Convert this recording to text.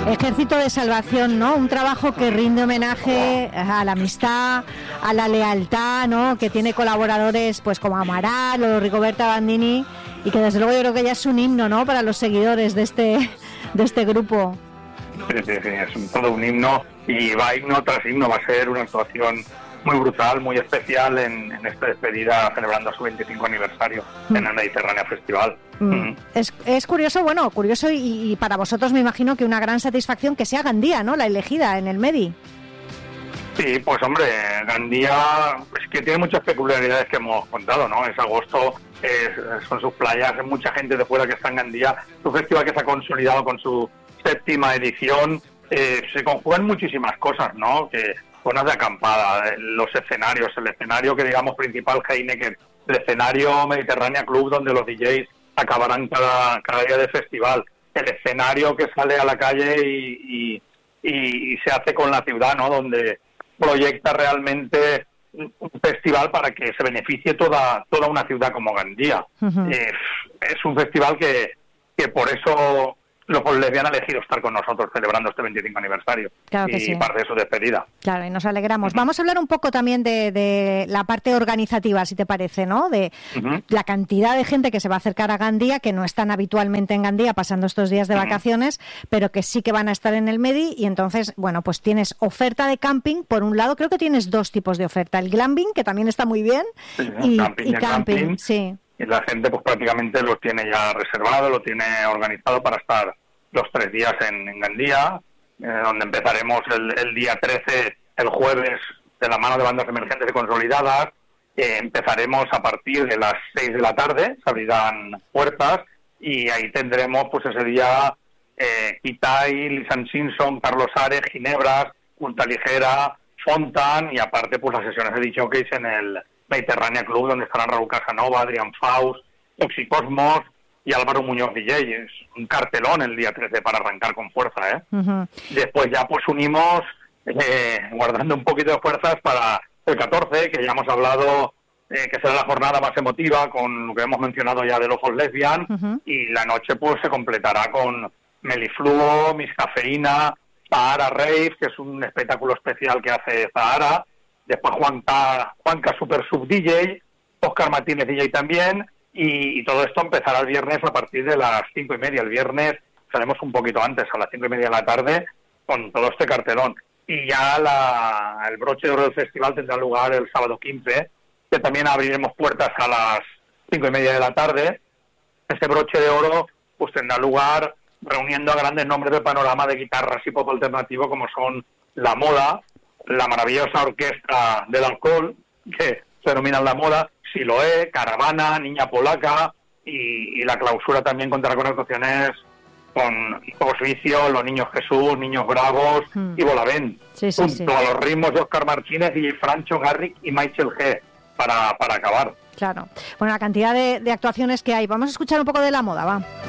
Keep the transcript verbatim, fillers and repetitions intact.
Ejército de Salvación, ¿no? Un trabajo que rinde homenaje a la amistad, a la lealtad, ¿no? Que tiene colaboradores pues como Amaral o Rigoberta Bandini, y que desde luego yo creo que ya es un himno, ¿no? Para los seguidores de este de este grupo. Sí, sí, sí, es un, todo un himno, y va himno tras himno. Va a ser una actuación muy brutal, muy especial en, en esta despedida, celebrando su veinticinco aniversario mm. en el Mediterráneo Festival. Mm. Mm. Es, es curioso, bueno, curioso y, y para vosotros me imagino que una gran satisfacción que sea Gandía, ¿no?, la elegida en el Medi. Sí, pues hombre, Gandía es que tiene muchas peculiaridades que hemos contado, ¿no? Es agosto, es, son sus playas, hay mucha gente de fuera que está en Gandía. Es un festival que se ha consolidado con su séptima edición. Eh, se conjugan muchísimas cosas, ¿no? Que zonas de acampada, los escenarios, el escenario que digamos principal, Heineken, el escenario Mediterránea Club, donde los D Js acabarán cada, cada día de festival, el escenario que sale a la calle y, y, y, y se hace con la ciudad, ¿no? Donde proyecta realmente un festival para que se beneficie toda toda una ciudad como Gandía. Uh-huh. Eh, es un festival que, que por eso los lesbianos han elegido estar con nosotros celebrando este veinticinco aniversario, claro que y sí. parte de su despedida. Claro, y nos alegramos. Uh-huh. Vamos a hablar un poco también de, de la parte organizativa, si te parece, ¿no? De uh-huh. la cantidad de gente que se va a acercar a Gandía, que no están habitualmente en Gandía pasando estos días de uh-huh. vacaciones, pero que sí que van a estar en el Medi, y entonces, bueno, pues tienes oferta de camping. Por un lado, creo que tienes dos tipos de oferta. El glamping, que también está muy bien, sí, y, camping, y camping, camping, sí. Y la gente pues prácticamente lo tiene ya reservado, lo tiene organizado para estar los tres días en, en Gandía, eh, donde empezaremos el, el día trece, el jueves, de la mano de bandas emergentes y consolidadas. Eh, empezaremos a partir de las seis de la tarde, se abrirán puertas, y ahí tendremos pues ese día eh, Kitai, Lisan Simpson, Carlos Ares, Ginebras, Punta Ligera, Fontan, y aparte pues las sesiones de showcase en el Mediterránea Club, donde estarán Raúl Casanova, Adrián Faust, Toxicosmos y Álvaro Muñoz D J. Es un cartelón el día trece para arrancar con fuerza, ¿eh? Uh-huh. Después ya pues unimos, eh, guardando un poquito de fuerzas para el catorce, que ya hemos hablado, eh, que será la jornada más emotiva, con lo que hemos mencionado ya de Ojos Lesbian, uh-huh. y la noche pues se completará con Melifluo, Miss Cafeína, Zahara Rave, que es un espectáculo especial que hace Zahara, después Juanca, Juanca Super Sub D J, Óscar Martínez D J también, y, y todo esto empezará el viernes a partir de las cinco y media. El viernes salimos un poquito antes, a las cinco y media de la tarde, con todo este cartelón. Y ya la, el broche de oro del festival tendrá lugar el sábado quince, que también abriremos puertas a las cinco y media de la tarde. Ese broche de oro pues tendrá lugar reuniendo a grandes nombres del panorama de guitarras y pop alternativo, como son La Moda, la maravillosa Orquesta del Alcohol, que se denomina La Moda, Siloé, Caravana, Niña Polaca, y, y la clausura también contará con actuaciones con Pocos Vicios, Los Niños Jesús, Niños Bravos mm. y Bolavent, sí, sí, junto sí. a los ritmos de Óscar Martínez y Francho Garrick y Michael G, para, para acabar. Claro. Bueno, la cantidad de, de actuaciones que hay. Vamos a escuchar un poco de La Moda, va.